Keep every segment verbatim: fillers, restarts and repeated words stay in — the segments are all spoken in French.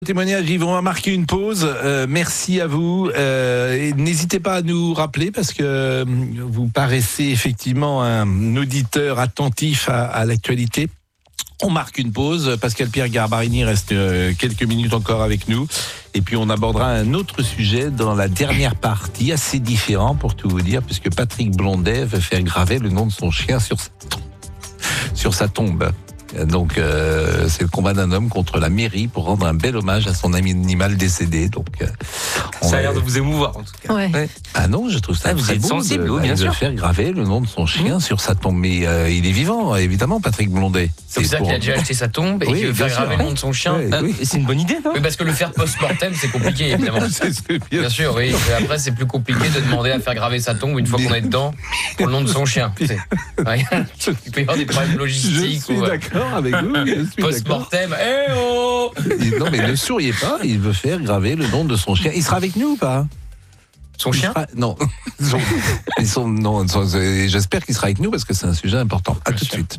Témoignage, Yves, on va marquer une pause. Euh, merci à vous. Euh, et n'hésitez pas à nous rappeler parce que vous paraissez effectivement un auditeur attentif à, à l'actualité. On marque une pause. Pascal Pierre Garbarini reste euh, quelques minutes encore avec nous. Et puis on abordera un autre sujet dans la dernière partie, assez différent pour tout vous dire, puisque Patrick Blondet veut faire graver le nom de son chien sur sa tombe. Sur sa tombe. Donc euh, c'est le combat d'un homme contre la mairie pour rendre un bel hommage à son animal décédé. Donc euh, ça a l'air de vous émouvoir en tout cas. Ouais. Ouais. Ah non, je trouve ça ah, très vous êtes beau sensible, de, oui, bien de sûr. faire graver le nom de son chien mmh. sur sa tombe. Mais euh, il est vivant, évidemment, Patrick Blondet. C'est pour ça pour... qu'il a déjà acheté sa tombe et oui, qu'il veut faire sûr, graver hein. le nom de son chien. Ouais, ah, oui. C'est une bonne idée, non? Oui, parce que le faire post-mortem, c'est compliqué, évidemment. c'est ce que bien, bien sûr, oui. Et après, c'est plus compliqué de demander à faire graver sa tombe une fois qu'on est dedans pour le nom de son chien. C'est... Ouais. Il peut y avoir des problèmes logistiques. Je suis ou... d'accord avec vous. Post-mortem, eh oh Non, mais ne souriez pas, il veut faire graver le nom de son chien. Il sera avec nous ou pas? Son chien sera... Non. Son... Ils sont... non. J'espère qu'il sera avec nous parce que c'est un sujet important. À tout de suite.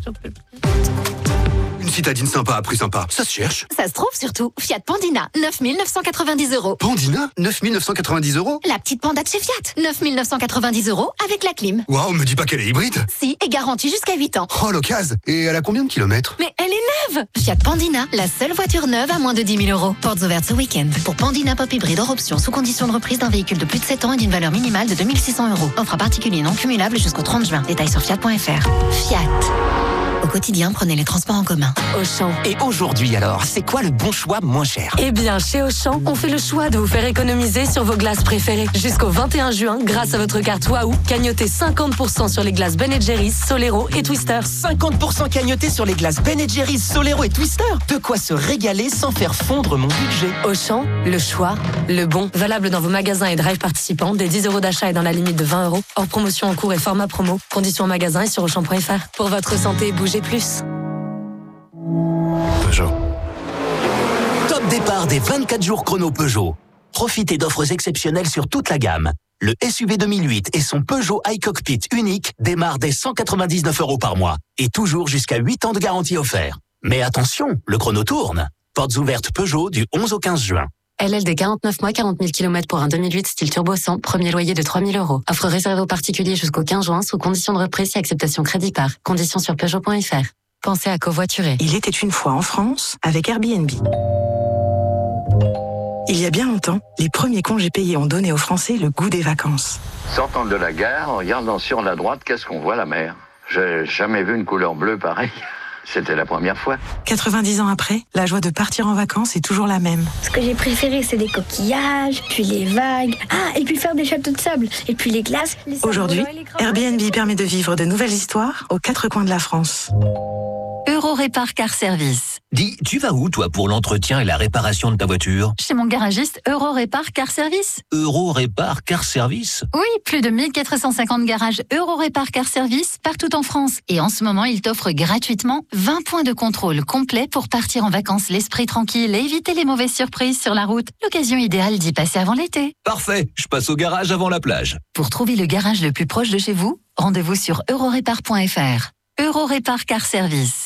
Une citadine sympa à prix sympa, ça se cherche. Ça se trouve surtout. Fiat Pandina, neuf mille neuf cent quatre-vingt-dix euros. Pandina, neuf mille neuf cent quatre-vingt-dix euros. La petite panda de chez Fiat, neuf mille neuf cent quatre-vingt-dix euros avec la clim. Waouh, me dis pas qu'elle est hybride. Si, et garantie jusqu'à huit ans. Oh, l'occasion. Et elle a combien de kilomètres? Mais elle est neuve. Fiat Pandina, la seule voiture neuve à moins de dix mille euros. Portes ouvertes ce week-end. Pour Pandina Pop Hybride hors option, sous condition de reprise d'un véhicule de plus de sept ans et d'une valeur minimale de deux mille six cents euros. Offre à particulier non cumulable jusqu'au trente juin. Détails sur fiat point f r. Fiat. Au quotidien, prenez les transports en commun. Auchan. Et aujourd'hui alors, c'est quoi le bon choix moins cher? Eh bien, chez Auchan, on fait le choix de vous faire économiser sur vos glaces préférées. Jusqu'au vingt et un juin, grâce à votre carte Wahoo, cagnotez cinquante pour cent sur les glaces Ben and Jerry's, Solero et Twister. cinquante pour cent cagnoté sur les glaces Ben and Jerry's, Solero et Twister. De quoi se régaler sans faire fondre mon budget. Auchan, le choix, le bon. Valable dans vos magasins et drive participants, des dix euros d'achat et dans la limite de vingt euros. Hors promotion en cours et format promo. Conditions en magasin et sur auchan point f r. Pour votre santé, bougez plus. Peugeot. Top départ des vingt-quatre jours chrono Peugeot. Profitez d'offres exceptionnelles sur toute la gamme. Le S U V deux mille huit et son Peugeot iCockpit unique démarrent dès cent quatre-vingt-dix-neuf euros par mois et toujours jusqu'à huit ans de garantie offert. Mais attention, le chrono tourne. Portes ouvertes Peugeot du onze au quinze juin. L L D quarante-neuf mois, quarante mille kilomètres pour un deux mille huit style turbo cent, premier loyer de trois mille euros. Offre réservée aux particuliers jusqu'au quinze juin sous condition de reprise et acceptation crédit par. Conditions sur peugeot point f r. Pensez à covoiturer. Il était une fois en France avec Airbnb. Il y a bien longtemps, les premiers congés payés ont donné aux Français le goût des vacances. Sortant de la gare, en regardant sur la droite, qu'est-ce qu'on voit? La mer. J'ai jamais vu une couleur bleue pareille. C'était la première fois. quatre-vingt-dix ans après, la joie de partir en vacances est toujours la même. Ce que j'ai préféré, c'est les coquillages, puis les vagues. Ah, et puis faire des châteaux de sable, et puis les glaces. Les Aujourd'hui, Airbnb permet de vivre de nouvelles histoires aux quatre coins de la France. Eurorépar Car Service. Dis, tu vas où toi pour l'entretien et la réparation de ta voiture? Chez mon garagiste Eurorépar Car Service. Eurorépar Car Service? Oui, plus de mille quatre cent cinquante garages Eurorépar Car Service partout en France. Et en ce moment, il t'offre gratuitement vingt points de contrôle complets pour partir en vacances l'esprit tranquille et éviter les mauvaises surprises sur la route. L'occasion idéale d'y passer avant l'été. Parfait, je passe au garage avant la plage. Pour trouver le garage le plus proche de chez vous, rendez-vous sur eurorépar point f r. Eurorépar Car Service.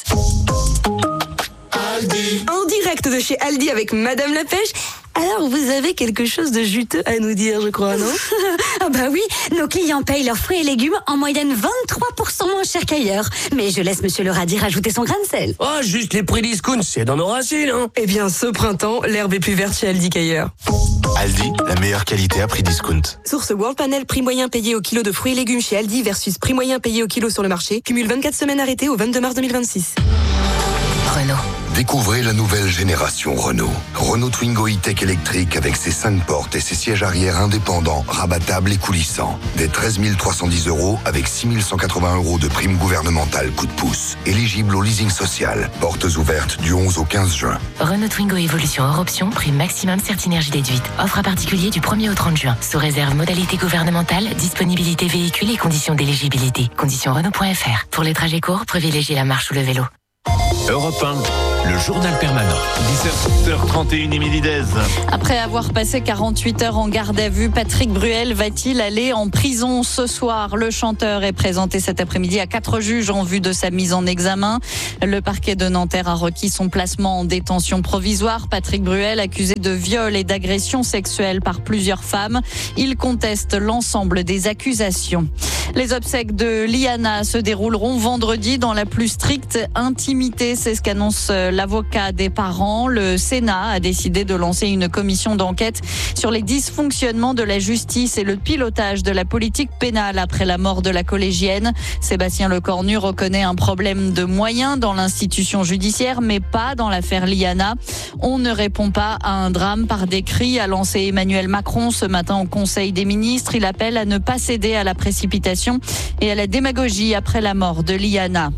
Aldi. En direct de chez Aldi avec Madame la Pêche. Alors, vous avez quelque chose de juteux à nous dire, je crois, non? Ah bah oui, nos clients payent leurs fruits et légumes en moyenne vingt-trois pour cent moins cher qu'ailleurs. Mais je laisse Monsieur le radis rajouter son grain de sel. Oh, juste les prix discount, c'est dans nos racines, hein. Eh bien, ce printemps, l'herbe est plus verte chez Aldi qu'ailleurs. Aldi, la meilleure qualité à prix discount. Source World Panel, prix moyen payé au kilo de fruits et légumes chez Aldi versus prix moyen payé au kilo sur le marché. Cumule vingt-quatre semaines arrêtées au vingt-deux mars deux mille vingt-six. Renault. Découvrez la nouvelle génération Renault. Renault Twingo E-Tech électrique avec ses cinq portes et ses sièges arrière indépendants, rabattables et coulissants. Des treize mille trois cent dix euros avec six mille cent quatre-vingts euros de prime gouvernementale coup de pouce. Éligible au leasing social. Portes ouvertes du onze au quinze juin. Renault Twingo Évolution hors option, prime maximum Certinergie déduite. Offre à particulier du premier au trente juin. Sous réserve modalité gouvernementale, disponibilité véhicule et conditions d'éligibilité. Conditions Renault point f r. Pour les trajets courts, privilégiez la marche ou le vélo. Europe un. le journal permanent. dix-sept heures trente et une, Émilie Dez. Après avoir passé quarante-huit heures en garde à vue, Patrick Bruel va-t-il aller en prison ce soir? Le chanteur est présenté cet après-midi à quatre juges en vue de sa mise en examen. Le parquet de Nanterre a requis son placement en détention provisoire. Patrick Bruel, accusé de viol et d'agression sexuelle par plusieurs femmes. Il conteste l'ensemble des accusations. Les obsèques de Liana se dérouleront vendredi dans la plus stricte intimité. C'est ce qu'annonce l'avocat des parents. Le Sénat a décidé de lancer une commission d'enquête sur les dysfonctionnements de la justice et le pilotage de la politique pénale après la mort de la collégienne. Sébastien Lecornu reconnaît un problème de moyens dans l'institution judiciaire, mais pas dans l'affaire Liana. On ne répond pas à un drame par des cris, a lancé Emmanuel Macron ce matin au Conseil des ministres. Il appelle à ne pas céder à la précipitation et à la démagogie après la mort de Liana.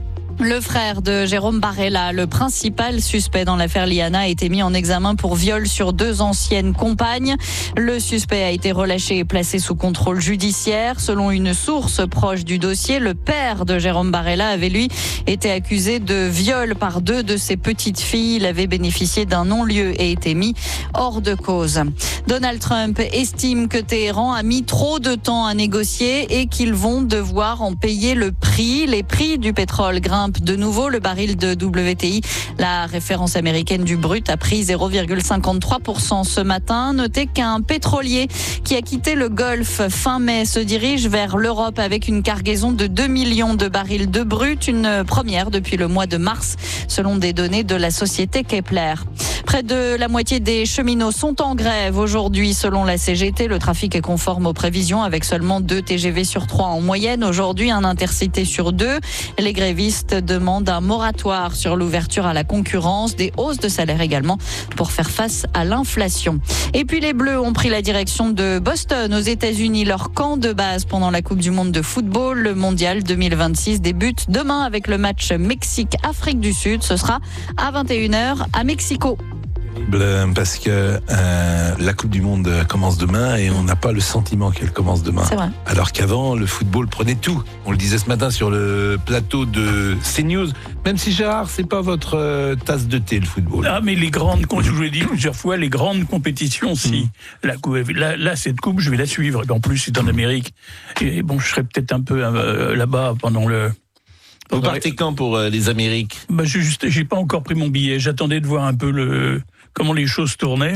Le frère de Jérôme Barella, le principal suspect dans l'affaire Liana, a été mis en examen pour viol sur deux anciennes compagnes. Le suspect a été relâché et placé sous contrôle judiciaire. Selon une source proche du dossier, le père de Jérôme Barella avait lui été accusé de viol par deux de ses petites filles. Il avait bénéficié d'un non-lieu et été mis hors de cause. Donald Trump estime que Téhéran a mis trop de temps à négocier et qu'ils vont devoir en payer le prix. Les prix du pétrole grimpent de nouveau. Le baril de W T I, la référence américaine du brut, a pris zéro virgule cinquante-trois pour cent ce matin. Notez qu'un pétrolier qui a quitté le Golfe fin mai se dirige vers l'Europe avec une cargaison de deux millions de barils de brut, une première depuis le mois de mars, selon des données de la société Kepler. Près de la moitié des cheminots sont en grève aujourd'hui, selon la C G T. Le trafic est conforme aux prévisions avec seulement deux T G V sur trois en moyenne. Aujourd'hui, un intercité sur deux. Les grévistes demandent un moratoire sur l'ouverture à la concurrence, des hausses de salaire également pour faire face à l'inflation. Et puis les Bleus ont pris la direction de Boston aux États-Unis. Leur camp de base pendant la Coupe du Monde de football, le Mondial deux mille vingt-six, débute demain avec le match Mexique-Afrique du Sud. Ce sera à vingt et une heures à Mexico. Parce que euh, la Coupe du Monde commence demain et on n'a pas le sentiment qu'elle commence demain. C'est vrai. Alors qu'avant, le football prenait tout. On le disait ce matin sur le plateau de CNews. Même si Gérard, c'est pas votre euh, tasse de thé, le football. Ah, mais les grandes, comme je vous l'ai dit plusieurs fois, les grandes compétitions, si. Mmh. La, là, là, cette coupe, je vais la suivre. En plus, c'est en Amérique. Et bon, je serai peut-être un peu euh, là-bas pendant le. Vous partez quand pour euh, les Amériques? Bah, je, juste, j'ai pas encore pris mon billet. J'attendais de voir un peu le comment les choses tournaient.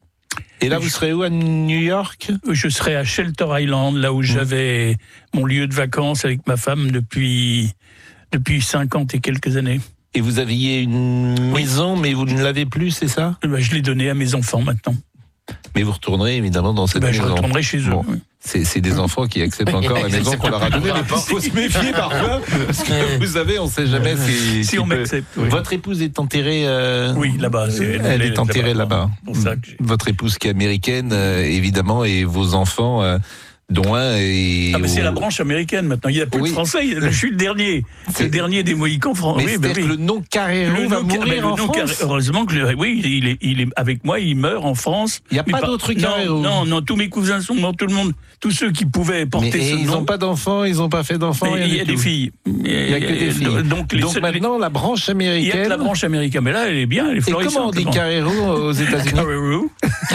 Et là, vous serez où, à New York? Je serai à Shelter Island, là où mmh. j'avais mon lieu de vacances avec ma femme depuis depuis cinquante et quelques années. Et vous aviez une maison, oui. mais vous ne l'avez plus, c'est ça? Bah, je l'ai donnée à mes enfants maintenant. Mais vous retournerez évidemment dans cette bah, maison. Je retournerai chez eux. Bon. Oui. C'est, c'est des enfants qui acceptent encore la maison qu'on leur a donnée. Il faut se méfier parfois, parce que vous savez, on ne sait jamais si, si on peut... m'accepte. Oui. Votre épouse est enterrée. Euh... Oui, là-bas. C'est, elle, elle est enterrée là-bas. là-bas. Votre épouse qui est américaine, euh, évidemment, et vos enfants. Euh, dont un est... Ah, mais c'est la branche américaine maintenant. Il n'y a plus oui. de Français. Je suis le dernier. C'est le dernier des Mohicans français. Mais oui, c'est-à-dire oui. que le nom Carrero le va nom, mourir en France. Carré... Heureusement que je... oui, il est, il est avec moi. Il meurt en France. Il n'y a pas, pas d'autres Carrero. Non, non, non. Tous mes cousins sont morts. Tout le monde, tous ceux qui pouvaient porter mais, ce nom. Ils n'ont pas d'enfants. Ils n'ont pas fait d'enfants. Il y a des filles. Il n'y a que des filles. Donc, les... Donc maintenant, la branche américaine. Il y a que la branche américaine. Mais là, elle est bien. Elle est florissante. Et comment on dit Carrero aux États-Unis? Carrero.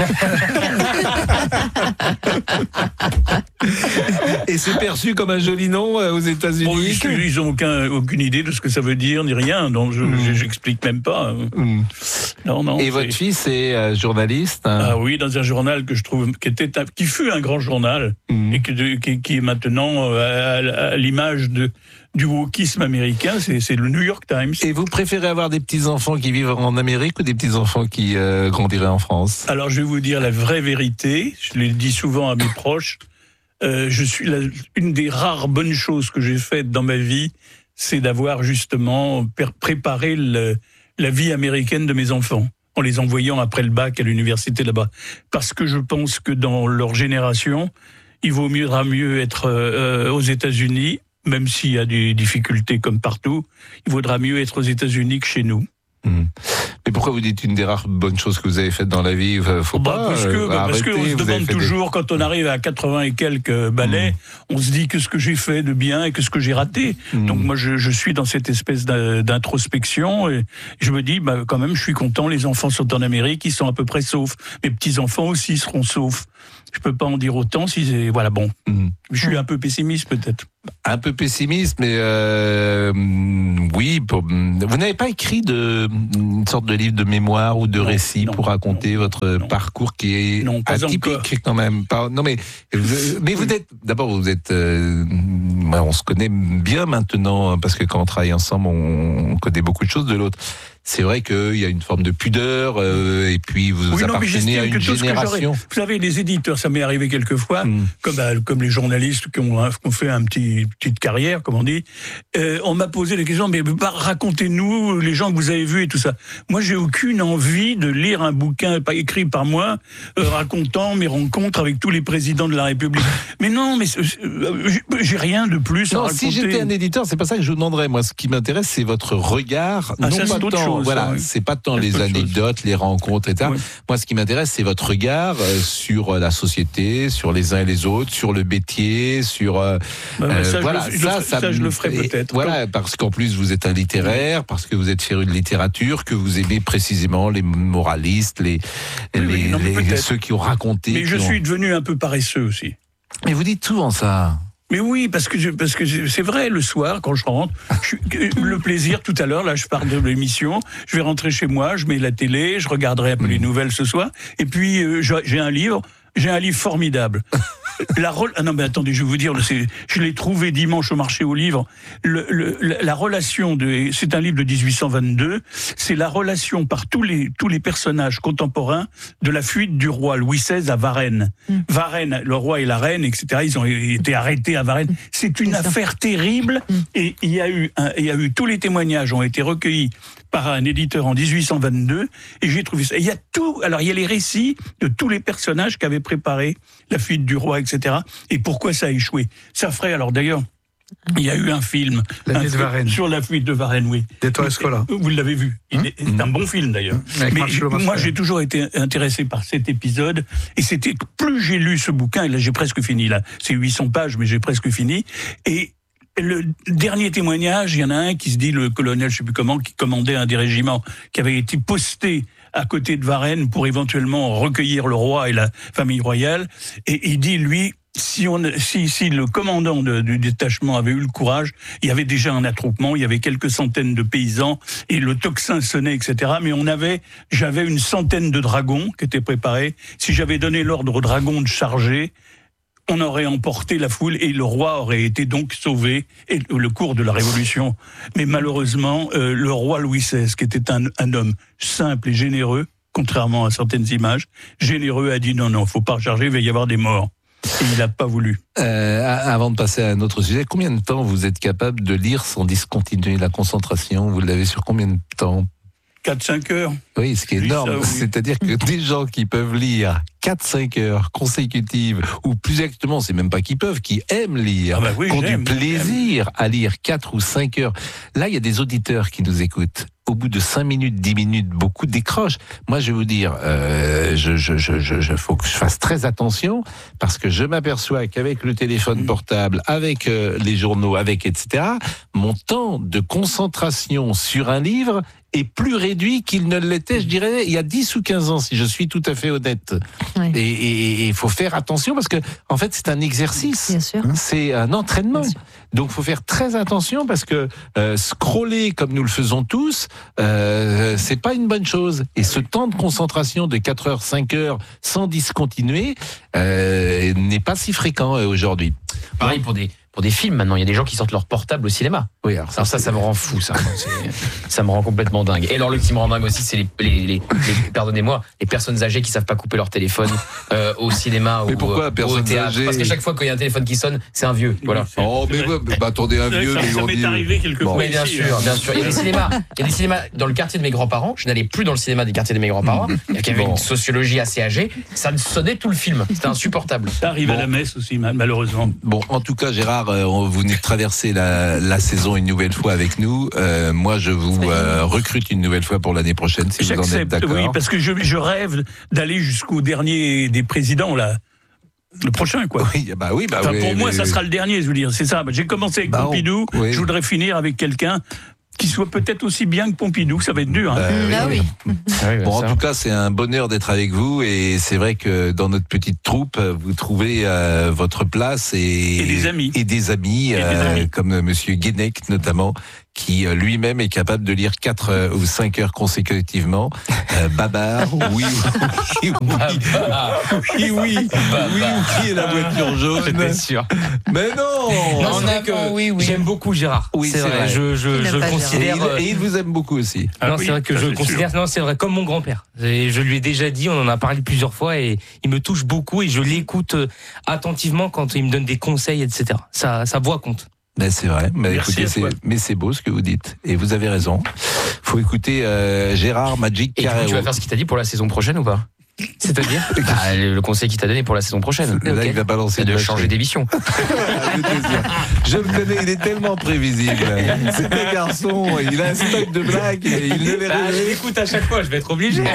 Et c'est perçu comme un joli nom euh, aux États-Unis. Bon, ils n'ont aucun, aucune idée de ce que ça veut dire, ni rien, donc je mmh. j'explique même pas. Mmh. Non, non. Et votre fils est euh, journaliste hein. Ah oui, dans un journal que je trouve qui était, qui fut un grand journal mmh. et que de, qui, qui est maintenant euh, à, à l'image de du wokisme américain, c'est, c'est le New York Times. Et vous préférez avoir des petits-enfants qui vivent en Amérique ou des petits-enfants qui euh, grandiraient en France? Alors, je vais vous dire la vraie vérité. Je le dis souvent à mes proches. Euh, je suis la, une des rares bonnes choses que j'ai faites dans ma vie, c'est d'avoir justement préparé le, la vie américaine de mes enfants, en les envoyant après le bac à l'université là-bas. Parce que je pense que dans leur génération, il vaut mieux, mieux être euh, aux États-Unis, même s'il y a des difficultés comme partout, il vaudra mieux être aux États-Unis que chez nous. Mmh. Mais pourquoi vous dites une des rares bonnes choses que vous avez faites dans la vie? Faut bah, pas parce que, euh, bah, parce arrêter, qu'on se demande toujours, des... quand on arrive à quatre-vingts et quelques ballets, mmh. on se dit que ce que j'ai fait de bien et que ce que j'ai raté. Mmh. Donc moi, je, je suis dans cette espèce d'introspection et je me dis, bah, quand même, je suis content, les enfants sont en Amérique, ils sont à peu près saufs. Mes petits-enfants aussi seront saufs. Je peux pas en dire autant si c'est... Voilà, bon. Mmh. Je suis un peu pessimiste, peut-être. Un peu pessimiste, mais euh, oui. Pour, vous n'avez pas écrit de, une sorte de livre de mémoire ou de non, récit non, pour raconter non, votre non. parcours qui est non, pas atypique encore. Quand même. Pas, non, mais, mais vous êtes... D'abord, vous êtes... Euh, on se connaît bien maintenant, parce que quand on travaille ensemble, on, on connaît beaucoup de choses de l'autre. C'est vrai qu'il y a une forme de pudeur, euh, et puis vous oui, appartenez non, à une génération. Vous savez, les éditeurs, ça m'est arrivé quelquefois, mm. comme, euh, comme les journalistes qui ont, qui ont fait un petit petite carrière, comme on dit. Euh, on m'a posé des questions, mais bah, racontez-nous les gens que vous avez vus et tout ça. Moi, j'ai aucune envie de lire un bouquin pas écrit par moi, euh, racontant mes rencontres avec tous les présidents de la République. Mais non, mais euh, j'ai rien de plus non, à raconter. Si j'étais un éditeur, c'est pas ça que je vous demanderais. Moi, ce qui m'intéresse, c'est votre regard. Ah, non ça, pas c'est autre tant, chose. Voilà, ça, oui. c'est pas tant les anecdotes, chose. les rencontres, et cetera. Oui. Moi, ce qui m'intéresse, c'est votre regard euh, sur la société, sur les uns et les autres, sur le métier, sur euh, bah, euh, ça, voilà, je, ça, je, ça, ça, je le ferai peut-être. Voilà, parce qu'en plus vous êtes un littéraire, parce que vous êtes féru de littérature, que vous aimez précisément les moralistes, les, oui, les, oui, non, les ceux qui ont raconté. Mais je ont... suis devenu un peu paresseux aussi. Mais vous dites souvent ça. Mais oui, parce que je, parce que je, c'est vrai, le soir, quand je rentre, je, le plaisir, tout à l'heure, là, je pars de l'émission, je vais rentrer chez moi, je mets la télé, je regarderai un peu mmh. les nouvelles ce soir, et puis euh, j'ai un livre, j'ai un livre formidable. La re... ah non mais attendez, je vais vous dire, je l'ai trouvé dimanche au marché aux livres. Le, le, la relation de, c'est un livre de dix-huit cent vingt-deux. C'est la relation par tous les tous les personnages contemporains de la fuite du roi Louis seize à Varennes. Mm. Varennes, le roi et la reine, et cetera. Ils ont été arrêtés à Varennes. C'est une c'est affaire terrible. Mm. Et il y a eu, un, il y a eu tous les témoignages ont été recueillis par un éditeur en dix-huit cent vingt-deux, et j'ai trouvé ça. Il y a tout, alors il y a les récits de tous les personnages qui avaient préparé la fuite du roi, et cetera. Et pourquoi ça a échoué. Ça ferait, alors d'ailleurs, il y a eu un film, un de film sur la fuite de Varennes, oui. D'Ettore Scola. Vous l'avez vu. C'est mmh. un bon film d'ailleurs. Avec Mais Marcello moi, Mastroianni. j'ai toujours été intéressé par cet épisode, et c'était plus j'ai lu ce bouquin, et là j'ai presque fini, là, c'est huit cents pages, mais j'ai presque fini, et le dernier témoignage, il y en a un qui se dit le colonel, je sais plus comment, qui commandait un des régiments, qui avait été posté à côté de Varennes pour éventuellement recueillir le roi et la famille royale. Et il dit, lui, si, on, si, si le commandant de, du détachement avait eu le courage, il y avait déjà un attroupement, il y avait quelques centaines de paysans, et le tocsin sonnait, et cetera. Mais on avait, j'avais une centaine de dragons qui étaient préparés. Si j'avais donné l'ordre aux dragons de charger, on aurait emporté la foule et le roi aurait été donc sauvé et le cours de la Révolution. Mais malheureusement, euh, le roi Louis seize, qui était un, un homme simple et généreux, contrairement à certaines images, généreux a dit non, non, faut pas recharger, il va y avoir des morts. Et il n'a pas voulu. Euh, avant de passer à un autre sujet, combien de temps vous êtes capable de lire sans discontinuer la concentration? Vous l'avez sur combien de temps? quatre à cinq heures. Oui, ce qui est oui, énorme. Ça, oui. C'est-à-dire que des gens qui peuvent lire quatre à cinq heures consécutives, ou plus exactement, c'est même pas qu'ils peuvent, qui aiment lire, ah bah oui, qui ont du plaisir à lire quatre ou cinq heures. Là, il y a des auditeurs qui nous écoutent. Au bout de cinq minutes, dix minutes, beaucoup décrochent. Moi, je vais vous dire, euh, je, je, je, je, je, faut que je fasse très attention, parce que je m'aperçois qu'avec le téléphone portable, avec euh, les journaux, avec et cetera, mon temps de concentration sur un livre est plus réduit qu'il ne l'était, je dirais, il y a dix ou quinze ans, si je suis tout à fait honnête. Oui. Et il faut faire attention, parce que, en fait, c'est un exercice. Bien sûr. C'est un entraînement. Donc, il faut faire très attention, parce que euh, scroller comme nous le faisons tous, euh, c'est pas une bonne chose. Et ce temps de concentration de quatre heures, cinq heures, sans discontinuer, euh, n'est pas si fréquent euh, aujourd'hui. Pareil pour des... Pour des films, maintenant, il y a des gens qui sortent leur portable au cinéma. Oui, alors ça, alors ça, ça me rend fou, ça. Ça me rend complètement dingue. Et alors, le qui me rend dingue aussi, c'est les, les, les, les pardonnez-moi, les personnes âgées qui savent pas couper leur téléphone euh, au cinéma mais ou pourquoi, euh, au théâtre. Âgées... Parce qu'à chaque fois qu'il y a un téléphone qui sonne, c'est un vieux. Voilà. Oh, mais bah, bah, attendez, un vieux, ça, mais ça on m'est dit... arrivé quelquefois. Bon. Mais bien sûr, bien sûr. Il y a des cinémas, il y a des cinémas dans le quartier de mes grands-parents. Je n'allais plus dans le cinéma des quartiers de mes grands-parents. Il y avait bon. une sociologie assez âgée. Ça me sonnait tout le film. C'était insupportable. Ça arrive bon. à la messe aussi, malheureusement. Bon, en tout cas, Gérard, Gérard, euh, vous venez de traverser la, la saison une nouvelle fois avec nous. Euh, moi, je vous euh, recrute une nouvelle fois pour l'année prochaine, si vous en êtes d'accord. Oui, parce que je, je rêve d'aller jusqu'au dernier des présidents, là. Le prochain, quoi. Oui, bah oui, bah enfin, oui, pour oui, moi, oui, ça oui. sera le dernier, je veux dire. C'est ça. J'ai commencé avec bah, Pompidou. On, oui. Je voudrais finir avec quelqu'un qui soit peut-être aussi bien que Pompidou. Ça va être dur. Hein. Euh, bah oui. oui. oui. Bon, ça. en tout cas, c'est un bonheur d'être avec vous. Et c'est vrai que dans notre petite troupe, vous trouvez euh, votre place et, et des amis. Et des amis, et euh, des amis. comme Monsieur Guénec, notamment, qui euh, lui-même est capable de lire quatre euh, ou cinq heures consécutivement. Euh, Babar, oui, oui, oui, oui, oui, Babar. oui, oui, et la voiture jaune. J'étais sûr. Mais non, non c'est vrai que oui, oui. J'aime beaucoup Gérard. Oui, c'est, c'est vrai. vrai. Je, je, je considère. Et il, et il vous aime beaucoup aussi. Ah, non, oui, c'est vrai que je considère. Sûr. Non, c'est vrai, comme mon grand-père. Et je lui ai déjà dit, on en a parlé plusieurs fois, et il me touche beaucoup, et je l'écoute attentivement quand il me donne des conseils, et cetera. Sa, sa voix compte. Ben c'est vrai, mais, écoutez, c'est, mais c'est beau ce que vous dites. Et vous avez raison. Faut écouter euh, Gérard Magic Carrero. Et tu vas faire ce qu'il t'a dit pour la saison prochaine ou pas? C'est-à-dire bah, le conseil qu'il t'a donné pour la saison prochaine. Là, okay. Il va balancer c'est de changer d'émission. Je le connais, il est tellement prévisible. C'est un garçon, il a un stock de blagues, et il ne les bah, je l'écoute à chaque fois, je vais être obligé.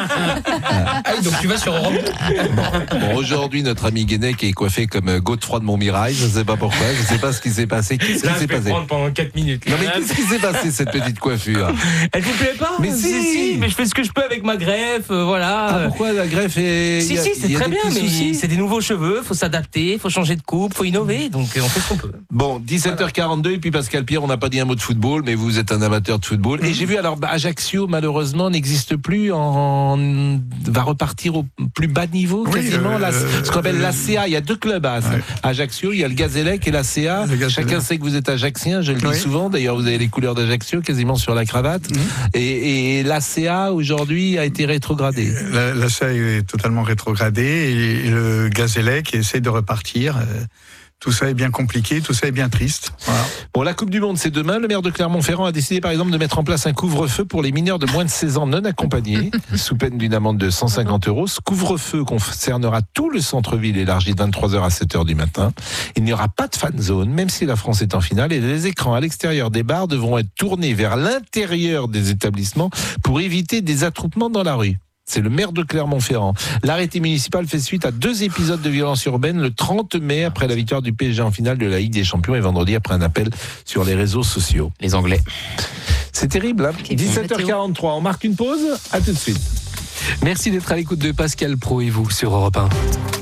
Ah, donc tu vas sur Europe. Bon, bon, aujourd'hui, notre ami Guénec est coiffé comme Godefroy de Montmirail. Je ne sais pas pourquoi, je ne sais pas ce qui s'est passé. Qu'est-ce là, qui s'est je vais passé prendre pendant quatre minutes. Non, mais qu'est-ce qui s'est passé, cette petite coiffure? Elle vous plaît pas? Mais si, si, mais je fais ce que je peux avec ma greffe, euh, voilà. Ah, pourquoi la greffe est. Si, si, c'est très bien, mais soucis. C'est des nouveaux cheveux, faut s'adapter, faut changer de coupe, faut innover, donc on fait ce qu'on peut. Bon, dix-sept heures quarante-deux, et puis Pascal Pierre, on n'a pas dit un mot de football, mais vous êtes un amateur de football. Mmh. Et j'ai vu, alors, Ajaccio, malheureusement, n'existe plus, en, va repartir au plus bas niveau, oui, quasiment, euh, la, ce qu'on appelle euh, l'A C A. Il y a deux clubs à ouais. Ajaccio, il y a le Gazélec et l'A C A. Chacun sait que vous êtes ajaccien, je le dis oui. souvent, d'ailleurs, vous avez les couleurs d'Ajaccio quasiment sur la cravate. Mmh. Et, et l'A C A, aujourd'hui, a été rétrogradé. La, l'A C A est totalement rétrogradé. Et le Gazélec essaie de repartir. Tout ça est bien compliqué, tout ça est bien triste. Voilà. Bon, la Coupe du Monde, c'est demain. Le maire de Clermont-Ferrand a décidé, par exemple, de mettre en place un couvre-feu pour les mineurs de moins de seize ans non accompagnés, sous peine d'une amende de cent cinquante euros. Ce couvre-feu concernera tout le centre-ville élargi de vingt-trois heures à sept heures du matin. Il n'y aura pas de fan zone, même si la France est en finale, et les écrans à l'extérieur des bars devront être tournés vers l'intérieur des établissements pour éviter des attroupements dans la rue. C'est le maire de Clermont-Ferrand. L'arrêté municipal fait suite à deux épisodes de violence urbaine le trente mai après la victoire du P S G en finale de la Ligue des Champions et vendredi après un appel sur les réseaux sociaux. Les Anglais. C'est terrible, hein. dix-sept heures quarante-trois, on marque une pause. À tout de suite. Merci d'être à l'écoute de Pascal Pro et vous sur Europe un.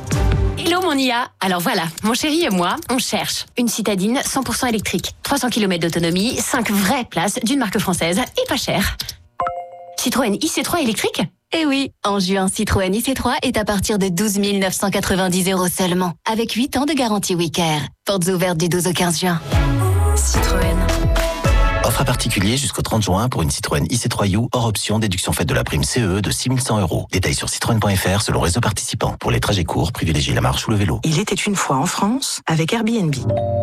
Hello mon I A, alors voilà, mon chéri et moi, on cherche une citadine cent pour cent électrique, trois cents kilomètres d'autonomie, cinq vraies places d'une marque française et pas cher. Citroën I C trois électrique ? Eh oui, en juin, Citroën I C trois est à partir de douze mille neuf cent quatre-vingt-dix euros seulement, avec huit ans de garantie WeCare. Portes ouvertes du douze au quinze juin. Citroën. Offre à particulier jusqu'au trente juin pour une Citroën I C trois U hors option, déduction faite de la prime C E E de six mille cent euros. Détails sur citroën point f r selon réseau participant. Pour les trajets courts, privilégiez la marche ou le vélo. Il était une fois en France avec Airbnb.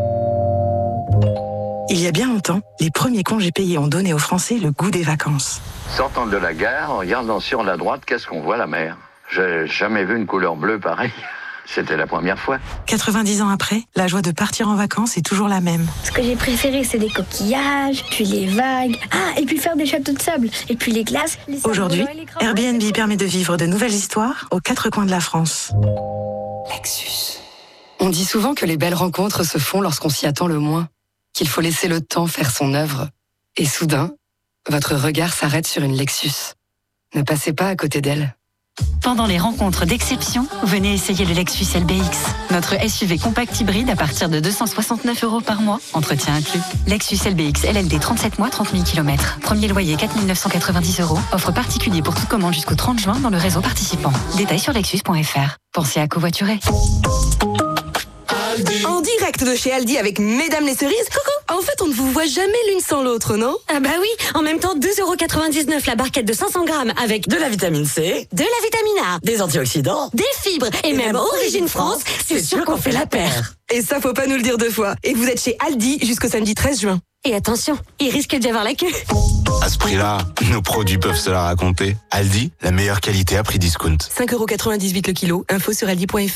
Il y a bien longtemps, les premiers congés payés ont donné aux Français le goût des vacances. Sortant de la gare, en regardant sur la droite, qu'est-ce qu'on voit? La mer. J'ai jamais vu une couleur bleue pareille. C'était la première fois. quatre-vingt-dix ans après, la joie de partir en vacances est toujours la même. Ce que j'ai préféré, c'est les coquillages, puis les vagues. Ah, et puis faire des châteaux de sable. Et puis les glaces. Les Aujourd'hui, Airbnb permet de vivre de nouvelles histoires aux quatre coins de la France. Lexus. On dit souvent que les belles rencontres se font lorsqu'on s'y attend le moins. Qu'il faut laisser le temps faire son œuvre. Et soudain, votre regard s'arrête sur une Lexus. Ne passez pas à côté d'elle. Pendant les rencontres d'exception, venez essayer le Lexus L B X. Notre S U V compact hybride à partir de deux cent soixante-neuf euros par mois, entretien inclus. Lexus L B X L L D trente-sept mois, trente mille kilomètres. Premier loyer quatre mille neuf cent quatre-vingt-dix euros. Offre particulier pour toute commande jusqu'au trente juin dans le réseau participant. Détails sur lexus point f r. Pensez à covoiturer. En direct de chez Aldi avec Mesdames les cerises. Coucou. En fait, on ne vous voit jamais l'une sans l'autre, non? Ah bah oui, en même temps, deux euros quatre-vingt-dix-neuf la barquette de cinq cents grammes avec de la vitamine C, de la vitamine A, des antioxydants, des fibres et, et même, même Origine France, c'est sûr qu'on fait la paire. Et ça, faut pas nous le dire deux fois. Et vous êtes chez Aldi jusqu'au samedi treize juin. Et attention, il risque d'y avoir la queue. À ce prix-là, nos produits peuvent se la raconter. Aldi, la meilleure qualité à prix discount. cinq euros quatre-vingt-dix-huit le kilo, info sur aldi point f r.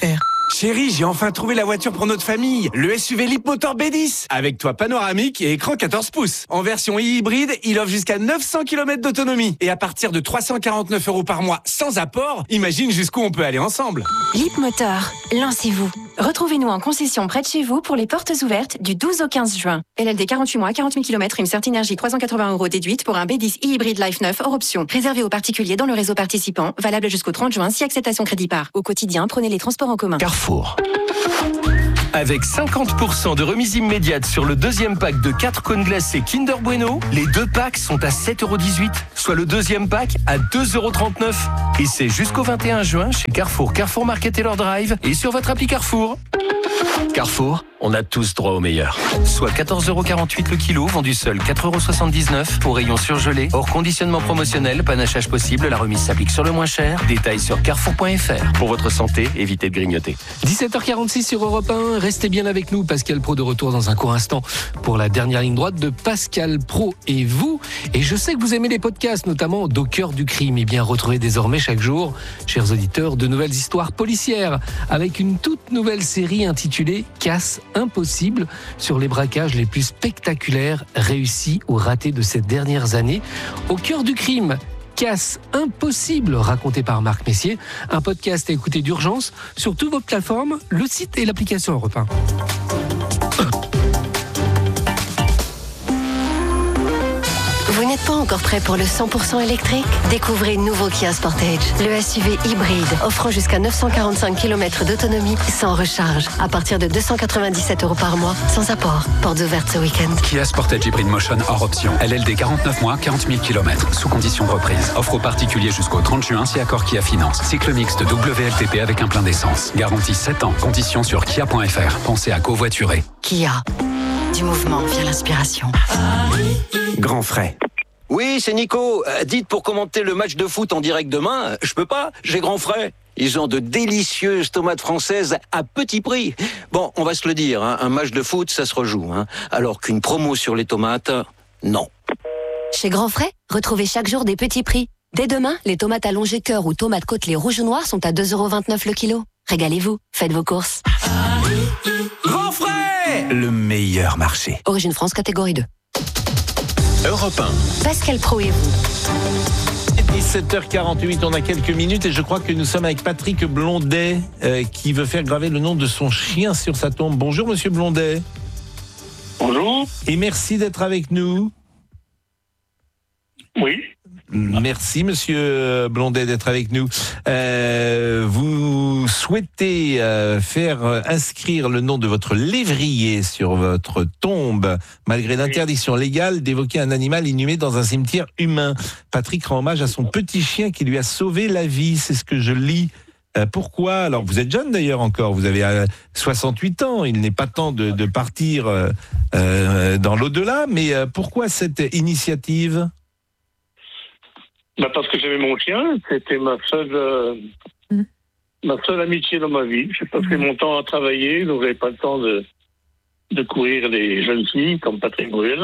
Chérie, j'ai enfin trouvé la voiture pour notre famille. Le S U V Leapmotor B dix. Avec toit panoramique et écran quatorze pouces. En version hybride, il offre jusqu'à neuf cents kilomètres d'autonomie. Et à partir de trois cent quarante-neuf euros par mois sans apport, imagine jusqu'où on peut aller ensemble. Leapmotor, lancez-vous. Retrouvez-nous en concession près de chez vous pour les portes ouvertes du douze au quinze juin. L L D quarante-huit mois, quarante mille kilomètres, une Certi Énergie trois cent quatre-vingts euros déduite pour un B dix e-hybride Life neuf hors option. Réservé aux particuliers dans le réseau participant, valable jusqu'au trente juin si acceptation crédit par. Au quotidien, prenez les transports en commun. Carrefour. Avec cinquante pour cent de remise immédiate sur le deuxième pack de quatre cônes glacés Kinder Bueno, les deux packs sont à sept euros dix-huit, soit le deuxième pack à deux euros trente-neuf. Et c'est jusqu'au vingt et un juin chez Carrefour, Carrefour Market et leur Drive et sur votre appli Carrefour. Carrefour, on a tous droit au meilleur. Soit quatorze euros quarante-huit le kilo, vendu seul quatre euros soixante-dix-neuf au rayon surgelé, hors conditionnement promotionnel, panachage possible, la remise s'applique sur le moins cher. Détails sur carrefour point f r. Pour votre santé, évitez de grignoter. dix-sept heures quarante-six sur Europe un, restez bien avec nous, Pascal Praud de retour dans un court instant pour la dernière ligne droite de Pascal Praud et vous. Et je sais que vous aimez les podcasts, notamment d'Au cœur du crime. Et bien, retrouvez désormais chaque jour, chers auditeurs, de nouvelles histoires policières avec une toute nouvelle série intitulée Casse impossible sur les braquages les plus spectaculaires réussis ou ratés de ces dernières années. Au cœur du crime, Casse impossible, raconté par Marc Messier, un podcast à écouter d'urgence sur toutes vos plateformes, le site et l'application Europe un. Vous n'êtes pas encore prêt pour le cent pour cent électrique? Découvrez le nouveau Kia Sportage, le S U V hybride offrant jusqu'à neuf cent quarante-cinq kilomètres d'autonomie sans recharge, à partir de deux cent quatre-vingt-dix-sept euros par mois, sans apport. Portes ouvertes ce week-end. Kia Sportage Hybrid Motion hors option. L L D quarante-neuf mois, quarante mille kilomètres, sous condition de reprise. Offre aux particuliers jusqu'au trente juin si accord Kia Finance. Cycle mixte W L T P avec un plein d'essence. Garantie sept ans. Conditions sur kia point f r. Pensez à covoiturer. Kia. Du mouvement via l'inspiration. Grand frais. Oui, c'est Nico. Euh, dites pour commenter le match de foot en direct demain, euh, je peux pas, j'ai grand frais. Ils ont de délicieuses tomates françaises à petit prix. Bon, on va se le dire, hein, un match de foot, ça se rejoue. Hein, alors qu'une promo sur les tomates, non. Chez Grand Frais, retrouvez chaque jour des petits prix. Dès demain, les tomates allongées cœur ou tomates côtelées rouges ou noires sont à deux euros vingt-neuf le kilo. Régalez-vous, faites vos courses. Grand frais, le meilleur marché. Origine France, catégorie deux. Europe un. Pascal Praud et vous. dix-sept heures quarante-huit, on a quelques minutes et je crois que nous sommes avec Patrick Blondet euh, qui veut faire graver le nom de son chien sur sa tombe. Bonjour Monsieur Blondet. Bonjour. Et merci d'être avec nous. Oui. Merci Monsieur Blondet d'être avec nous. Euh, vous souhaitez euh, faire inscrire le nom de votre lévrier sur votre tombe, malgré l'interdiction légale d'évoquer un animal inhumé dans un cimetière humain. Patrick rend hommage à son petit chien qui lui a sauvé la vie, c'est ce que je lis. Euh, pourquoi? Alors vous êtes jeune d'ailleurs encore, vous avez euh, soixante-huit ans, il n'est pas temps de, de partir euh, euh, dans l'au-delà, mais euh, pourquoi cette initiative? Bah parce que j'aimais mon chien, c'était ma seule, euh, mmh. ma seule amitié dans ma vie. J'ai passé mmh. mon temps à travailler, donc j'avais pas le temps de, de courir les jeunes filles comme Patrick Bruel.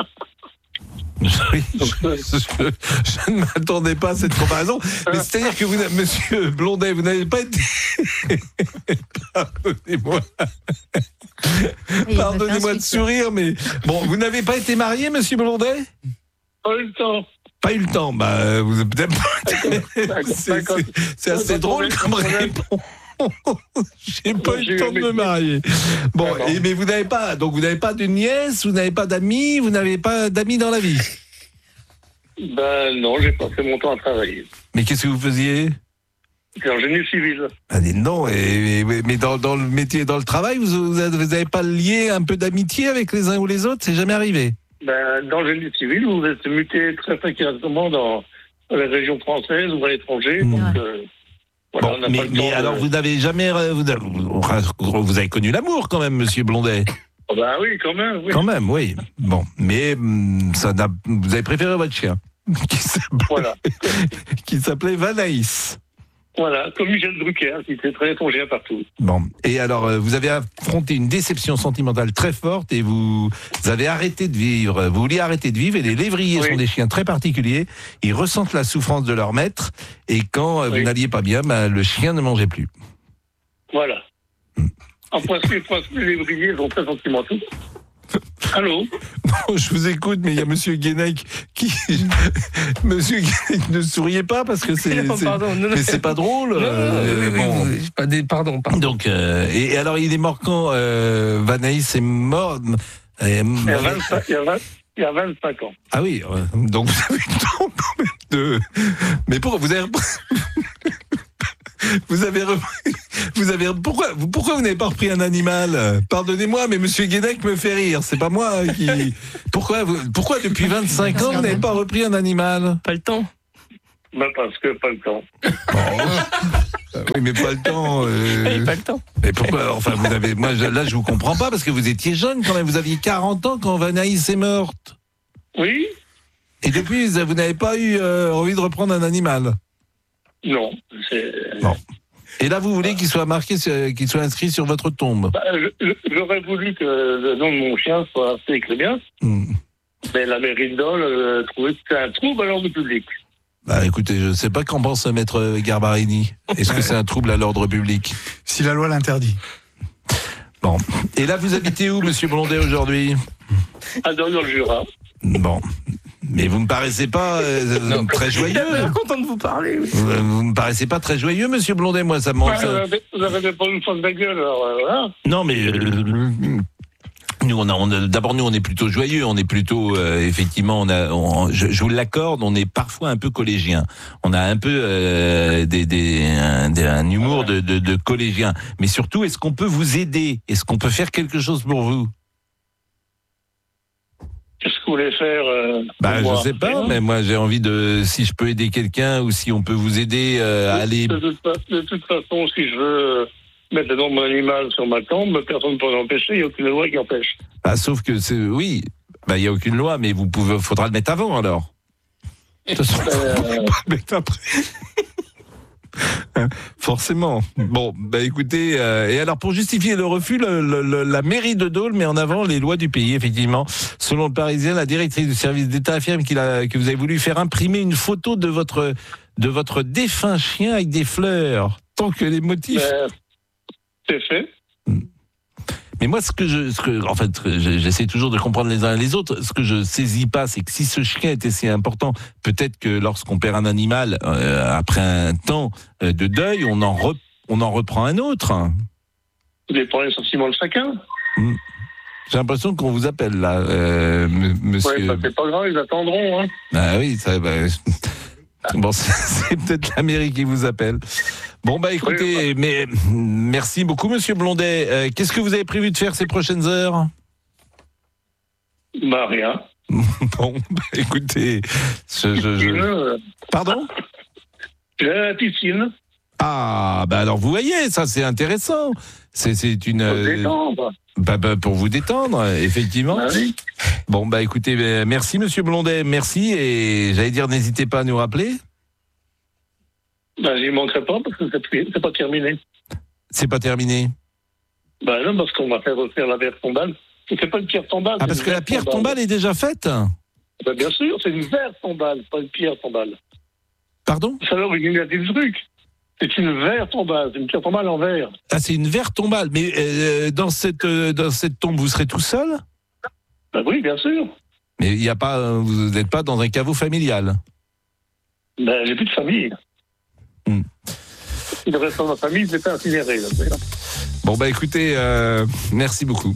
Oui, donc, je, je, je ne m'attendais pas à cette comparaison. Mais c'est-à-dire que vous, Monsieur Blondet, vous n'avez pas été. Pardonnez-moi. Oui, Pardonnez-moi de sourire, mais bon, vous n'avez pas été marié, Monsieur Blondet? Pas eu le temps. Pas eu le temps, bah vous avez peut-être pas. c'est, c'est, c'est assez drôle comme réponse. J'ai pas eu le temps de me marier. Bon, et, mais vous n'avez pas, donc vous n'avez pas de nièce, vous n'avez pas d'amis, vous n'avez pas d'amis dans la vie. Ben non, j'ai passé mon temps à travailler. Mais qu'est-ce que vous faisiez? C'est en génie civil. Ah non, et, et, mais dans, dans le métier, dans le travail, vous n'avez pas lié un peu d'amitié avec les uns ou les autres? C'est jamais arrivé? Ben, dans le génie civil, vous êtes muté très fréquemment dans les régions françaises ou à l'étranger. Mmh. Donc, euh, voilà, bon, on n'a mais, pas le mais temps alors, de... vous n'avez jamais. Vous avez, vous avez connu l'amour quand même, Monsieur Blondet. Oh ben oui, quand même. Oui. Quand même, oui. Bon, mais ça n'a, vous avez préféré votre chien, qui s'appelait, voilà. qui s'appelait Vanaïs. Voilà, comme Michel Drucker, qui était très étranger partout. Bon, et alors, vous avez affronté une déception sentimentale très forte et vous avez arrêté de vivre. Vous vouliez arrêter de vivre et les lévriers oui. sont des chiens très particuliers. Ils ressentent la souffrance de leur maître et quand oui. vous n'alliez pas bien, bah, le chien ne mangeait plus. Voilà. En poisson, poisson, les lévriers sont très sentimentaux. Allô? Non, je vous écoute, mais il y a Monsieur Guénec qui... Monsieur Guénec, ne souriez pas parce que c'est... Non, c'est... pardon, non, non. Mais c'est pas drôle. Non, non, euh, non, bon. oui, oui, pas des... Pardon, pardon. Donc, euh, et, et alors, il est mort quand euh, Vanaïs est mort euh, il, y a vingt-cinq, il, y a vingt, il y a vingt-cinq ans. Ah oui, euh, donc vous avez eu le temps quand même de... Mais pourquoi vous avez... Vous avez repris, vous avez pourquoi pourquoi vous n'avez pas repris un animal? Pardonnez-moi, mais Monsieur Guénec me fait rire. C'est pas moi qui. Pourquoi vous, pourquoi depuis vingt-cinq ans vous n'avez pas repris un animal? Pas le temps. Ben parce que pas le temps. Oh. Oui, mais pas le temps. Euh... Pas le temps. Mais pourquoi? Enfin, vous avez. Moi, là, je vous comprends pas parce que vous étiez jeune quand même. Vous aviez quarante ans quand Vanaïs est morte. Oui. Et depuis, vous n'avez pas eu euh, envie de reprendre un animal? Non. C'est... Bon. Et là, vous voulez qu'il soit marqué, qu'il soit inscrit sur votre tombe? Bah, je, j'aurais voulu que le nom de mon chien soit assez écrit bien. Mm. Mais la mairie de Dole euh, trouvait que c'était un trouble à l'ordre public. Bah écoutez, je ne sais pas qu'en pense Maître Garbarini. Est-ce que c'est un trouble à l'ordre public? Si la loi l'interdit. Bon. Et là, vous habitez où, Monsieur Blondet, aujourd'hui? À Dole, dans le Jura. Bon. Mais vous me paraissez pas euh, non, très joyeux. Je suis content de vous parler. Oui. Vous, vous me paraissez pas très joyeux, Monsieur Blondet. Moi, ça me manque. Ouais, vous n'avez pas une faute de gueule, alors euh, voilà. Non, mais euh, nous, on a, on a, d'abord, nous, on est plutôt joyeux. On est plutôt, euh, effectivement, on a, on, je, je vous l'accorde, on est parfois un peu collégien. On a un peu euh, des, des, un, des, un humour de, de, de collégien. Mais surtout, est-ce qu'on peut vous aider? Est-ce qu'on peut faire quelque chose pour vous? Qu'est-ce que vous voulez faire euh, Bah, je moi sais pas, mais moi j'ai envie de, si je peux aider quelqu'un ou si on peut vous aider euh, à aller. De toute, de toute façon, si je veux mettre le nom de mon animal sur ma tombe, personne ne peut l'empêcher, il n'y a aucune loi qui empêche. Bah, sauf que c'est, oui, bah, il n'y a aucune loi, mais vous pouvez, faudra le mettre avant alors. De toute façon, euh... vous pouvez pas le mettre après. Forcément. Bon, bah écoutez, euh, et alors pour justifier le refus, le, le, la mairie de Dole met en avant les lois du pays, effectivement. Selon le Parisien, la directrice du service d'État affirme qu'il a, que vous avez voulu faire imprimer une photo de votre, de votre défunt chien avec des fleurs, tant que les motifs... Euh, c'est fait. Mais moi, ce que je, ce que, en fait, j'essaie toujours de comprendre les uns et les autres. Ce que je saisis pas, c'est que si ce chien était si important, peut-être que lorsqu'on perd un animal, euh, après un temps de deuil, on en, re, on en reprend un autre. Vous dépend des sentiments de chacun. Mmh. J'ai l'impression qu'on vous appelle là, euh, m- monsieur. Oui, bah, c'est pas grave, ils attendront. Hein. Ah oui, ça. Bah, bon, c'est, c'est peut-être la mairie qui vous appelle. Bon, bah écoutez, oui, bah. mais merci beaucoup, Monsieur Blondet. Euh, qu'est-ce que vous avez prévu de faire ces prochaines heures? Bah, rien. Bon, bah écoutez, je. je, je... Euh... Pardon? J'ai la piscine. Ah, bah alors vous voyez, ça c'est intéressant. C'est, c'est une. Pour euh... détendre. Bah, bah, pour vous détendre, effectivement. Bah, oui. Bon, bah écoutez, bah, merci, Monsieur Blondet, merci, et j'allais dire, n'hésitez pas à nous rappeler. Ben, j'y manquerai pas parce que c'est, c'est pas terminé. C'est pas terminé? Ben non, parce qu'on va faire refaire la pierre tombale. C'est pas une pierre tombale. Ah, parce que la pierre tombale. tombale est déjà faite? Ben bien sûr, c'est une verre tombale, pas une pierre tombale. Pardon? C'est alors une idée du truc. C'est une verre tombale, c'est une pierre tombale en verre. Ah, c'est une verre tombale. Mais euh, dans, cette, euh, dans cette tombe, vous serez tout seul? Ben oui, bien sûr. Mais il y a pas, vous n'êtes pas dans un caveau familial? Ben, j'ai plus de famille. Hmm. Le reste de ma famille, je l'ai fait incinérer. Là. Bon, bah écoutez, euh, merci beaucoup.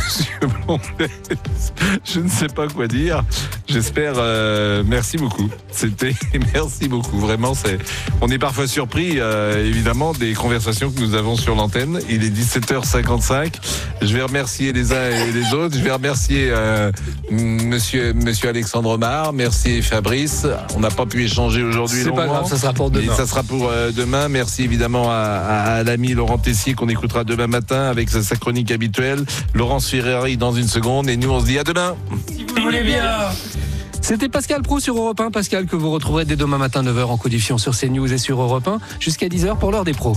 Je ne sais pas quoi dire. J'espère. Euh, merci beaucoup. C'était. Merci beaucoup. Vraiment, c'est. On est parfois surpris, euh, évidemment, des conversations que nous avons sur l'antenne. Il est dix-sept heures cinquante-cinq. Je vais remercier les uns et les autres. Je vais remercier euh, Monsieur Monsieur Alexandre Omar. Merci Fabrice. On n'a pas pu échanger aujourd'hui. C'est longuement. Pas grave, ça sera pour demain. Et ça sera pour euh, demain. Merci évidemment à, à, à l'ami Laurent Tessier qu'on écoutera demain matin avec sa, sa chronique habituelle. Laurence Ferrari dans une seconde. Et nous, on se dit à demain. Si vous voulez bien. C'était Pascal Praud sur Europe un. Pascal que vous retrouverez dès demain matin neuf heures en codifiant sur CNews et sur Europe un jusqu'à dix heures pour l'heure des pros.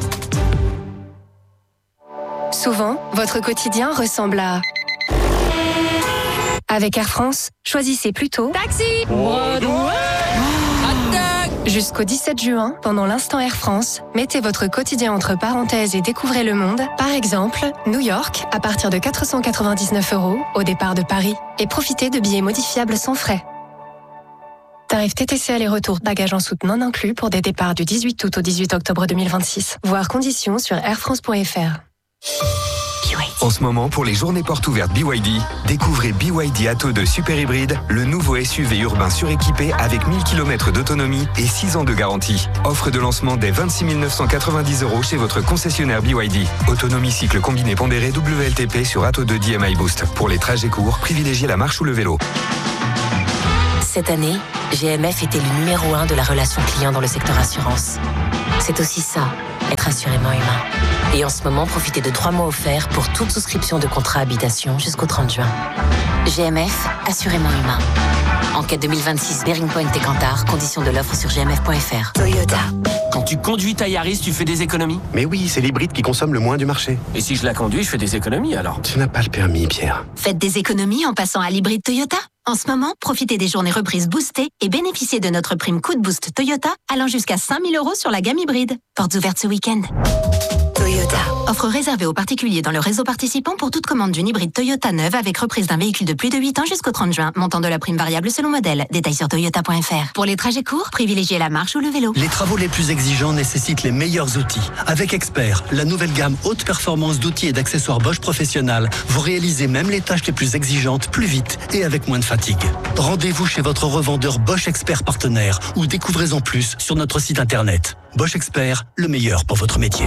Souvent, votre quotidien ressemble à... Avec Air France, choisissez plutôt... Taxi! Broadway! Hot dog! Jusqu'au dix-sept juin, pendant l'instant Air France, mettez votre quotidien entre parenthèses et découvrez le monde. Par exemple, New York, à partir de quatre cent quatre-vingt-dix-neuf euros au départ de Paris. Et profitez de billets modifiables sans frais. Tarif T T C aller-retour, bagages en soute non inclus pour des départs du dix-huit août au dix-huit octobre deux mille vingt-six. Voir conditions sur airfrance point f r. En ce moment, pour les journées portes ouvertes B Y D, découvrez B Y D Atto deux Super Hybride, le nouveau S U V urbain suréquipé avec mille kilomètres d'autonomie et six ans de garantie. Offre de lancement dès vingt-six mille neuf cent quatre-vingt-dix euros chez votre concessionnaire B Y D. Autonomie cycle combiné pondéré W L T P sur Atto deux D M I Boost. Pour les trajets courts, privilégiez la marche ou le vélo. Cette année, G M F était le numéro un de la relation client dans le secteur assurance. C'est aussi ça, être assurément humain. Et en ce moment, profitez de trois mois offerts pour toute souscription de contrat habitation jusqu'au trente juin. G M F, assurément humain. Enquête deux mille vingt-six, Bearing Point et Kantar. Conditions de l'offre sur g m f point f r. Toyota. Quand tu conduis ta Yaris, tu fais des économies? Mais oui, c'est l'hybride qui consomme le moins du marché. Et si je la conduis, je fais des économies alors? Tu n'as pas le permis, Pierre. Faites des économies en passant à l'hybride Toyota. En ce moment, profitez des journées reprises boostées et bénéficiez de notre prime coup de boost Toyota allant jusqu'à cinq mille euros sur la gamme hybride. Portes ouvertes ce week-end. Toyota. Offre réservée aux particuliers dans le réseau participant pour toute commande d'une hybride Toyota neuve avec reprise d'un véhicule de plus de huit ans jusqu'au trente juin. Montant de la prime variable selon modèle. Détails sur toyota point f r. Pour les trajets courts, privilégiez la marche ou le vélo. Les travaux les plus exigeants nécessitent les meilleurs outils. Avec Expert, la nouvelle gamme haute performance d'outils et d'accessoires Bosch Professionnal, vous réalisez même les tâches les plus exigeantes plus vite et avec moins de fatigue. Rendez-vous chez votre revendeur Bosch Expert partenaire ou découvrez-en plus sur notre site internet. Bosch Expert, le meilleur pour votre métier.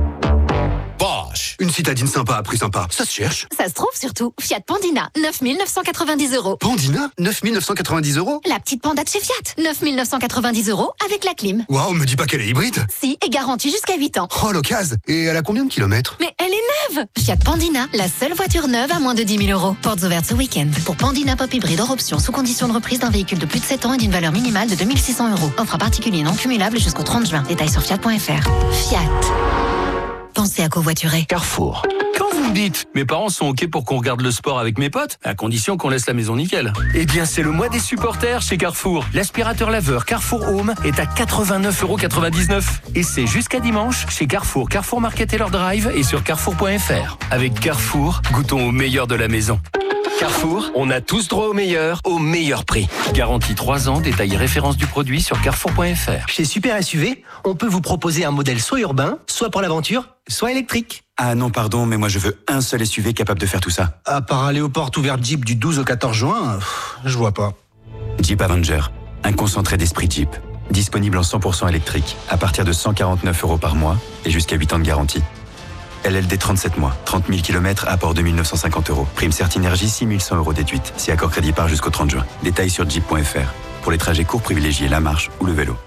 Bosch, une citadine sympa à prix sympa, ça se cherche. Ça se trouve surtout. Fiat Pandina, neuf mille neuf cent quatre-vingt-dix euros. Pandina, neuf mille neuf cent quatre-vingt-dix euros. La petite panda de chez Fiat, neuf mille neuf cent quatre-vingt-dix euros avec la clim. Waouh, me dis pas qu'elle est hybride. Si, et garantie jusqu'à huit ans. Oh, l'occasion. Et elle a combien de kilomètres? Mais elle est neuve. Fiat Pandina, la seule voiture neuve à moins de dix mille euros. Portes ouvertes ce week-end. Pour Pandina Pop Hybride hors option, sous condition de reprise d'un véhicule de plus de sept ans et d'une valeur minimale de deux mille six cents euros. Offre à particulier non cumulable jusqu'au trente juin. Détails sur fiat point f r. Fiat. Pensez à covoiturer. Carrefour. Quand vous me dites, mes parents sont OK pour qu'on regarde le sport avec mes potes, à condition qu'on laisse la maison nickel. Eh bien, c'est le mois des supporters chez Carrefour. L'aspirateur laveur Carrefour Home est à quatre-vingt-neuf euros quatre-vingt-dix-neuf. Et c'est jusqu'à dimanche chez Carrefour, Carrefour Market et leur drive et sur carrefour point f r. Avec Carrefour, goûtons au meilleur de la maison. Carrefour, on a tous droit au meilleur, au meilleur prix. Garantie trois ans, détail et référence du produit sur carrefour point f r. Chez Super S U V, on peut vous proposer un modèle soit urbain, soit pour l'aventure, soit électrique. Ah non, pardon, mais moi je veux un seul S U V capable de faire tout ça. À part aller aux portes ouvertes Jeep du douze au quatorze juin, pff, je vois pas. Jeep Avenger, un concentré d'esprit Jeep. Disponible en cent pour cent électrique, à partir de cent quarante-neuf euros par mois et jusqu'à huit ans de garantie. L L D trente-sept mois, trente mille kilomètres, apport deux mille neuf cent cinquante euros. Prime Certinergie, six mille cent euros déduite. Si accord crédit par jusqu'au trente juin. Détails sur jeep point f r. Pour les trajets courts, privilégiez la marche ou le vélo.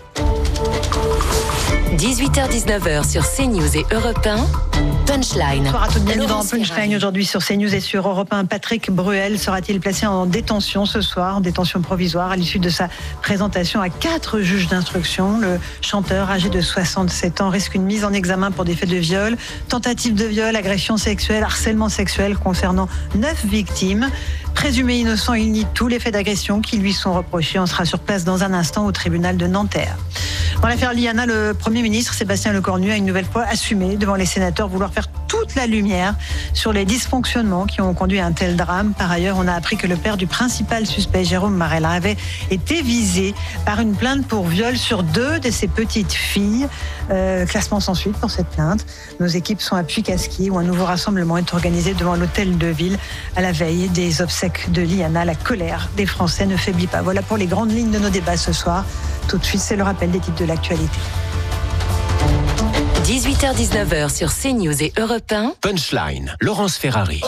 dix-huit heures dix-neuf heures sur CNews et Europe un. Punchline. Bonsoir à toutes, bienvenue dans Punchline aujourd'hui sur CNews et sur Europe un. Patrick Bruel sera-t-il placé en détention ce soir, en détention provisoire, à l'issue de sa présentation à quatre juges d'instruction? Le chanteur, âgé de soixante-sept ans, risque une mise en examen pour des faits de viol, tentative de viol, agression sexuelle, harcèlement sexuel concernant neuf victimes. Présumé innocent, il nie tous les faits d'agression qui lui sont reprochés. On sera sur place dans un instant au tribunal de Nanterre. Dans l'affaire Liana, le Premier ministre Sébastien Lecornu a une nouvelle fois assumé devant les sénateurs vouloir faire toute la lumière sur les dysfonctionnements qui ont conduit à un tel drame. Par ailleurs, on a appris que le père du principal suspect, Jérôme Marella, avait été visé par une plainte pour viol sur deux de ses petites filles. Euh, classement sans suite pour cette plainte. Nos équipes sont à Puy-Casquier où un nouveau rassemblement est organisé devant l'hôtel de ville à la veille des obsèques de Liana. La colère des Français ne faiblit pas. Voilà pour les grandes lignes de nos débats ce soir. Tout de suite, c'est le rappel des titres de l'actualité. dix-huit heures dix-neuf heures sur CNews et Europe un. Punchline, Laurence Ferrari.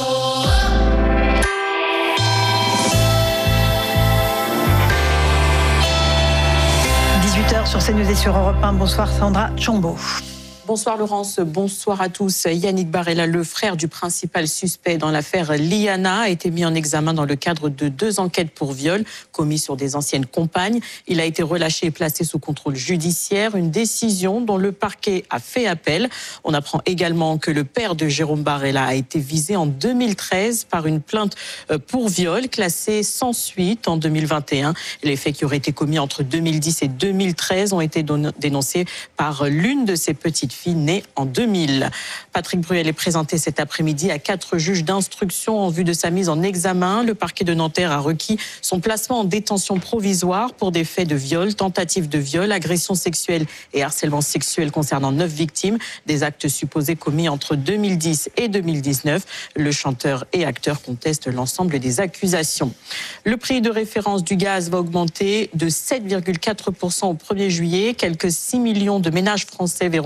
dix-huit heures sur CNews et sur Europe un. Bonsoir Sandra Chombo. Bonsoir Laurence, bonsoir à tous. Yannick Barella, le frère du principal suspect dans l'affaire Liana, a été mis en examen dans le cadre de deux enquêtes pour viol commis sur des anciennes compagnes. Il a été relâché et placé sous contrôle judiciaire, une décision dont le parquet a fait appel. On apprend également que le père de Jérôme Barella a été visé en deux mille treize par une plainte pour viol classée sans suite en deux mille vingt et un. Les faits qui auraient été commis entre deux mille dix et deux mille treize ont été dénoncés par l'une de ses petites filles née en deux mille. Patrick Bruel est présenté cet après-midi à quatre juges d'instruction en vue de sa mise en examen. Le parquet de Nanterre a requis son placement en détention provisoire pour des faits de viol, tentative de viol, agression sexuelle et harcèlement sexuel concernant neuf victimes, des actes supposés commis entre deux mille dix et deux mille dix-neuf. Le chanteur et acteur conteste l'ensemble des accusations. Le prix de référence du gaz va augmenter de sept virgule quatre pour cent au premier juillet. Quelques six millions de ménages français verront